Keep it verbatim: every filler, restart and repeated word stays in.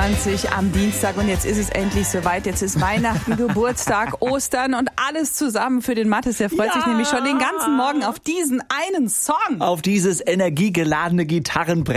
einundzwanzig am Dienstag und jetzt ist es endlich soweit. Jetzt ist Weihnachten, Geburtstag, Ostern und alles zusammen für den Mathis. Der freut Ja. sich nämlich schon den ganzen Morgen auf diesen einen Song. Auf dieses energiegeladene Gitarrenbrett.